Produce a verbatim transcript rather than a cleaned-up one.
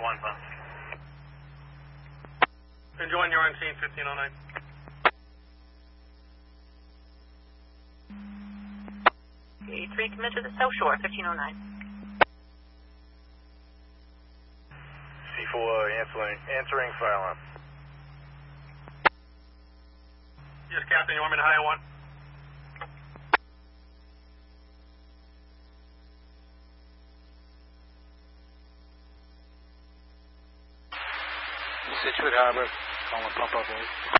one, phone. Enjoying your on scene, fifteen oh nine. Okay, three, commit to the South Shore, fifteen oh nine. C four answering, answering fire alarm. Yes, Captain, you want me to hire one? Situate Harbor, calling pump up eight.